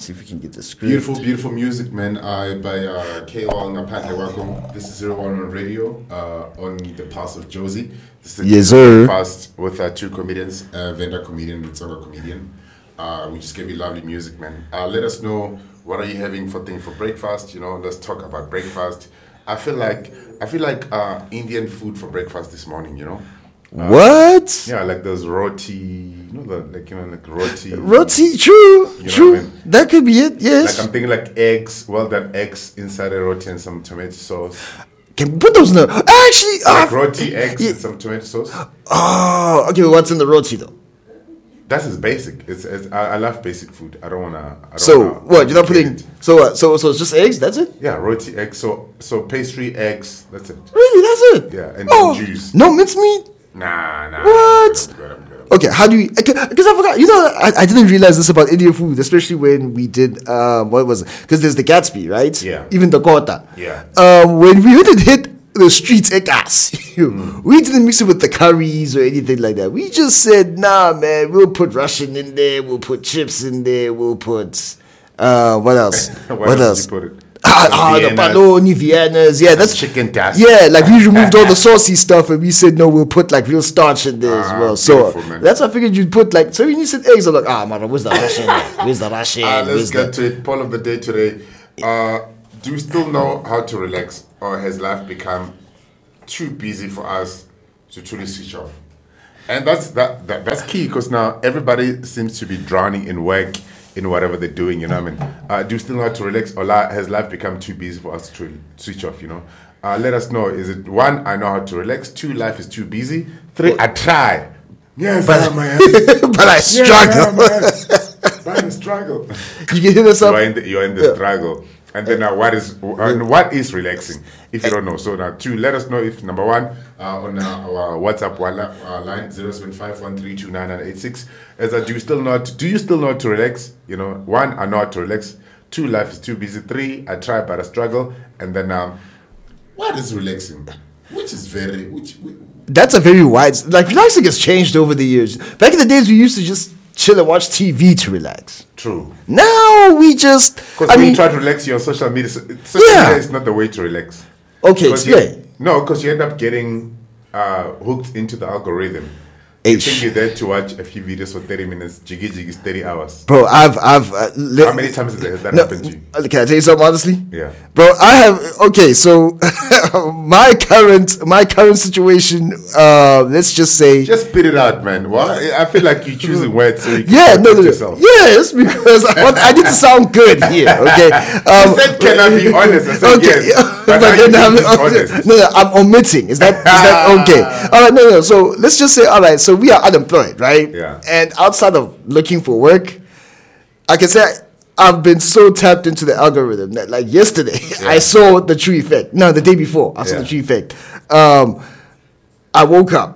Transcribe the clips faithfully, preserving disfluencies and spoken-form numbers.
Let's see if we can get the script. Beautiful, beautiful music, man. Uh, by uh, K O L Ngaphandle Kwakho. This is zero one on radio uh, on the Pulse of Josie. This is yes, sir. Fast with uh, two comedians, uh, Venda comedian and Tsonga comedian. Uh, we just gave you lovely music, man. Uh, let us know what are you having for thing for breakfast. You know, let's talk about breakfast. I feel like I feel like uh, Indian food for breakfast this morning. You know. Uh, what? Yeah, like those roti, you know, the, like you know, like roti. Roti, true, you know true. I mean? That could be it. Yes. Like I'm thinking like eggs, well done eggs inside a roti and some tomato sauce. Can we put those in the actually? Like uh, roti, eggs, yeah. and some tomato sauce. Oh, okay. What's in the roti though? That's just basic. It's, it's I, I love basic food. I don't wanna. I don't So wanna what? You're not putting. it. So what? So so it's just eggs. That's it. Yeah, roti, eggs. So so pastry, eggs. That's it. Really? That's it. Yeah, and oh, some juice. No mincemeat. Nah, nah. What? I'm good, I'm good, I'm good, I'm good. Okay, how do you? Because I forgot. You know, I, I didn't realize this about Indian food, especially when we did. Um, what was it? Because there's the Gatsby, right? Yeah. Even the Kota. Yeah. Um, when we didn't hit the streets, ekas, mm. we didn't mix it with the curries or anything like that. We just said, nah, man, we'll put Russian in there. We'll put chips in there. We'll put. Uh, what else? what else? Did you put it? Ah, ah, the bologna, Viennas, yeah, that's chicken dust. Yeah, like we removed all the saucy stuff and we said no, we'll put like real starch in there ah, as well. So man. that's why I figured you'd put like. So when you said eggs, I'm like, ah, man, where's the Russian? Where's the Russian? Uh, let's where's get the... to it. Poll of the day today. Uh, do you still know how to relax, or has life become too busy for us to truly switch off? And that's that, that that's key because now everybody seems to be drowning in work. In whatever they're doing, you know what I mean? Uh, do you still know how to relax, or has life become too busy for us to switch off, you know? Uh, let us know. Is it one, I know how to relax, two, life is too busy, three, I try. Yes, but, I am, I but I struggle. Yes, I am, but I struggle. You can hear this up? You're in the, you're in the yeah. struggle. And then uh, what is uh, what is relaxing, if you don't know? So now, two, let us know if, number one, uh, on uh, our WhatsApp uh, line, zero seven five one three two nine nine eight six, is that do you still not, do you still know how to relax? You know, one, I know how to relax. Two, life is too busy. Three, I try but I struggle. And then, um, what is relaxing? Which is very, which... which That's a very wide, like relaxing has changed over the years. Back in the days, we used to just chill and watch T V to relax. True. Now we just. Because I when mean, you try to relax, you're on social media. Social yeah. media is not the way to relax. Okay, explain. You, no, because you end up getting uh, hooked into the algorithm. You H. think you're there to watch a few videos for thirty minutes. Jiggy jiggy is thirty hours. Bro, I've I've. Uh, li- How many times has that no, happened to you? Can I tell you something honestly? Yeah. Bro, I have okay. So my current my current situation. Uh, let's just say. Just spit it out, man. Why? I feel like you're choosing words so you can yeah, no, no, no. yourself. Yes, because I, want, I need to sound good here. Okay. Um, you said can I be honest? I said okay. yes. But But then I'm, honest. no, no, I'm omitting. Is that is that okay? All right, no, no. So let's just say, all right. So we are unemployed, right? Yeah. And outside of looking for work, I can say I've been so tapped into the algorithm that, like yesterday, Yeah. I saw the True Effect. No, the day before, I saw Yeah. the True Effect. Um, I woke up.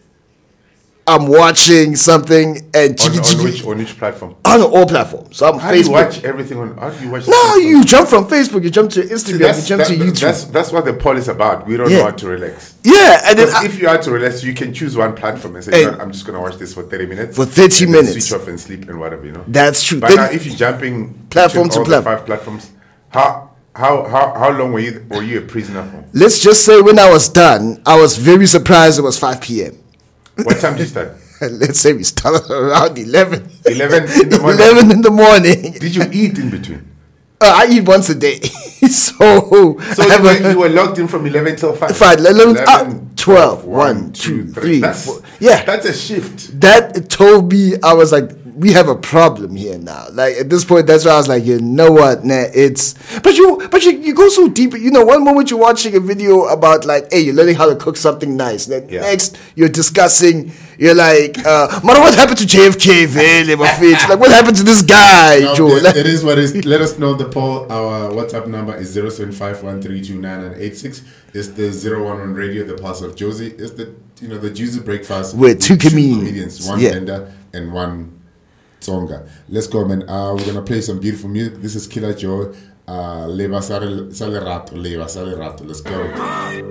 I'm watching something and On, jiggy on jiggy which on which platform? on all platforms. So I'm How do Facebook. you watch everything on? How do you watch? No, the you jump from Facebook, you jump to Instagram, See, that's, you jump that- to YouTube. That's that's what the poll is about. We don't Yeah. know how to relax. yeah, and then Because I, if you are to relax, you can choose one platform and say, Hey. you know what, I'm just going to watch this for thirty minutes. For thirty and then minutes. Switch off and sleep and whatever, you know. that's true. But Then- now, if you're jumping Platform between to all the platform. five platforms, how how how how long were you were you a prisoner for? let's just say when I was done, I was very surprised it was five p.m. What time did you start? Let's say we started around eleven. eleven in the morning. eleven in the morning. Did you eat in between? Uh, I eat once a day. so So I you have were, a, you were logged in from eleven till five. Fine, eleven, uh, eleven, twelve, one, one, two, two, three. three, That's, four. Yeah. That's a shift. That told me, I was like, we have a problem here now. Like at this point, that's why I was like, you know what, nah, it's. But you, but you, you go so deep. You know, one moment you're watching a video about like, hey, you're learning how to cook something nice. Then Yeah. next, you're discussing. You're like, uh, man, what happened to J F K? Vele, Mafethu? Like, what happened to this guy, No, Joe? it- Like, it is what it is. Let us know the poll. Our WhatsApp number is zero seven five one three two nine nine eight six. It's the zero one on radio, the Pulse of Josie. It's the you know the Juicy Breakfast With two comedians. one Yeah. Bender and one Tsonga. Let's go, man. Uh, we're gonna play some beautiful music. This is Killer Joe. Uh, Leva Sale Sale Rato, Leva Sale Rato. Let's go.